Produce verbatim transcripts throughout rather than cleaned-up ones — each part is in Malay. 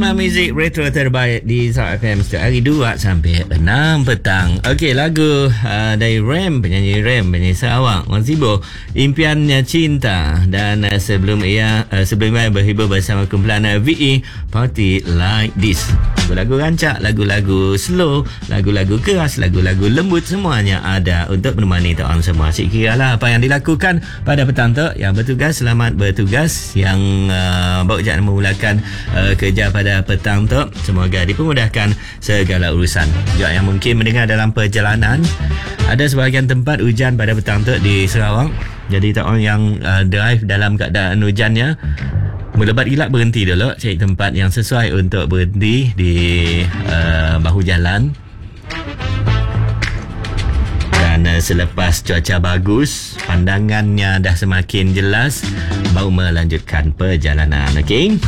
Malam muzik retro terbaik di Sarawak F M setiap hari dua sampai enam petang. Okey, lagu uh, dari Ram, penyanyi Ram, penyanyi Sarawak, Wan Sibo, Impiannya Cinta. Dan uh, sebelum ia uh, sebelum ia berhibur bersama kumpulan uh, V E, Party Like This. Lagu-lagu rancak, lagu-lagu slow, lagu-lagu keras, lagu-lagu lembut, semuanya ada untuk menemani tuan semua. Asyik kiralah apa yang dilakukan pada petang tu. Yang bertugas, selamat bertugas. Yang uh, baru je memulakan uh, kerja pada petang tu, semoga dipermudahkan segala urusan. Juga yang mungkin mendengar dalam perjalanan, ada sebahagian tempat hujan pada petang tu di Sarawak. Jadi tak orang yang uh, drive dalam keadaan hujannya, melebat gilak berhenti dulu, cari tempat yang sesuai untuk berhenti di uh, bahu jalan. Dan uh, selepas cuaca bagus, pandangannya dah semakin jelas, baru melanjutkan perjalanan. Okey,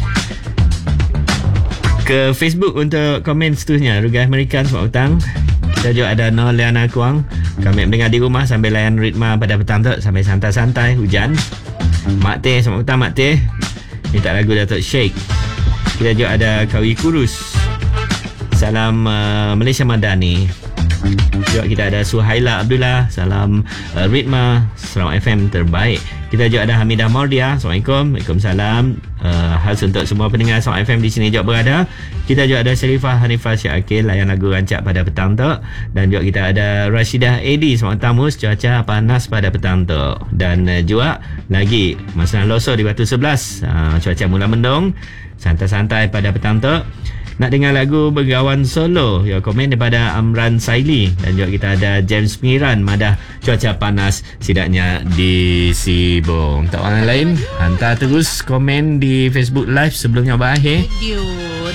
ke Facebook untuk komen seterusnya. Rugai American, selamat petang. Kita juga ada Noliana Kuang, kami mendengar di rumah sambil layan ritma pada petang tu, sambil santai-santai hujan. Mak Teh, selamat petang Mak Teh, minta lagu Datuk Sheikh. Kita juga ada Kawi Kurus, salam uh, Malaysia Madani. Juga kita ada Suhaila Abdullah, salam uh, ritma Sarawak F M terbaik. Kita juga ada Hamidah Mordia, Assalamualaikum. Waalaikumsalam. uh, Khas untuk semua pendengar Sarawak F M di sini juga berada. Kita juga ada Sharifah Hanifah Syakil, layan lagu rancak pada petang tu. Dan juga kita ada Rashidah Edi, selamat tamus, cuaca panas pada petang tu. Dan uh, juga lagi Masnah Loso di Batu sebelas, uh, cuaca mula mendung, santai-santai pada petang tu. Nak dengar lagu Bergawan Solo, ya, komen daripada Amran Saili. Dan juga kita ada James Miran, madah cuaca panas sidaknya di Sibong. Tak orang lain, hantar terus komen di Facebook Live sebelumnya berakhir. Video